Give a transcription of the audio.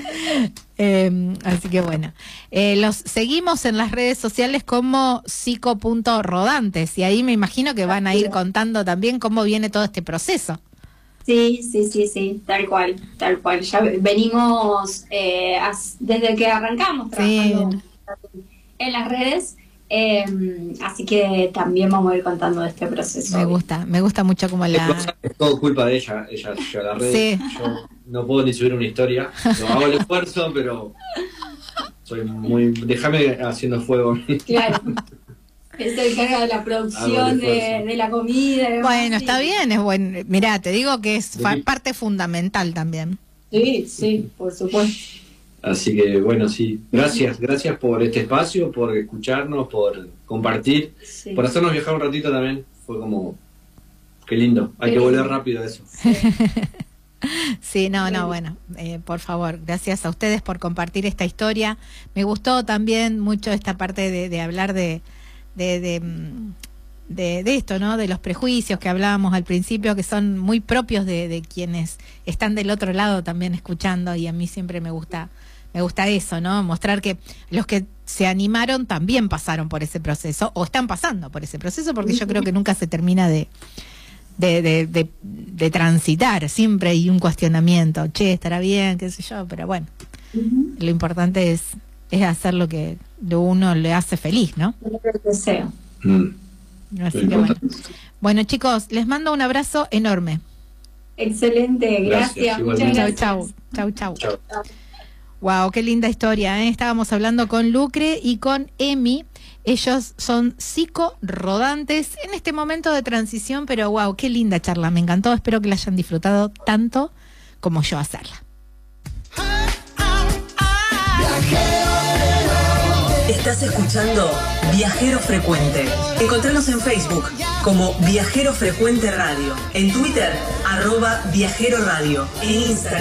Así que bueno, los seguimos en las redes sociales como psico.rodantes y ahí me imagino que van a ir contando también cómo viene todo este proceso. Sí, tal cual. Ya venimos desde que arrancamos trabajando en las redes, así que también vamos a ir contando de este proceso. Me gusta mucho como la... Es todo culpa de ella lleva a las redes. Sí. Yo no puedo ni subir una historia, no hago el esfuerzo, pero soy muy... Déjame haciendo fuego. Claro. Es el cargo de la producción de la comida. Bueno, está bien, es bueno. Mirá, te digo que es parte fundamental también. Sí, por supuesto. Así que bueno, sí, gracias por este espacio, por escucharnos, por compartir, por hacernos viajar un ratito también. Fue como, qué lindo, hay que volver rápido a eso. Sí, bueno, por favor, gracias a ustedes por compartir esta historia. Me gustó también mucho esta parte de hablar de esto, ¿no? De los prejuicios que hablábamos al principio, que son muy propios de quienes están del otro lado también escuchando, y a mí siempre me gusta eso, ¿no? Mostrar que los que se animaron también pasaron por ese proceso, o están pasando por ese proceso, porque yo creo que nunca se termina de transitar, siempre hay un cuestionamiento, estará bien, qué sé yo, pero bueno, lo importante es hacer lo que uno le hace feliz, ¿no? Lo que deseo. Así que bueno, chicos, les mando un abrazo enorme. Excelente, gracias. Muchas gracias. Chau. Wow, qué linda historia, ¿eh? Estábamos hablando con Lucre y con Emi. Ellos son psico-rodantes en este momento de transición, pero wow, qué linda charla, me encantó. Espero que la hayan disfrutado tanto como yo hacerla. Estás escuchando Viajero Frecuente. Encontranos en Facebook como Viajero Frecuente Radio, en Twitter @Viajero Radio, en Instagram